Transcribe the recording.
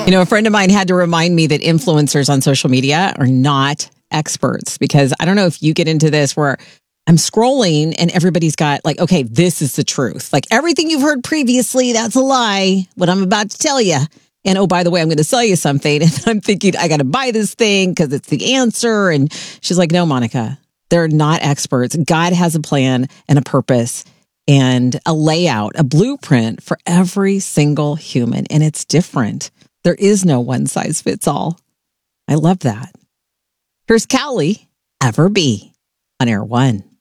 A friend of mine had to remind me that influencers on social media are not experts, because I don't know if you get into this where I'm scrolling and everybody's got like, okay, this is the truth. Like everything you've heard previously, that's a lie. What I'm about to tell you. And oh, by the way, I'm going to sell you something. And I'm thinking, I got to buy this thing because it's the answer. And she's like, no, Monica, they're not experts. God has a plan and a purpose and a layout, a blueprint for every single human. And it's different. There is no one size fits all. I love that. Here's Callie, Ever Be, on Air One.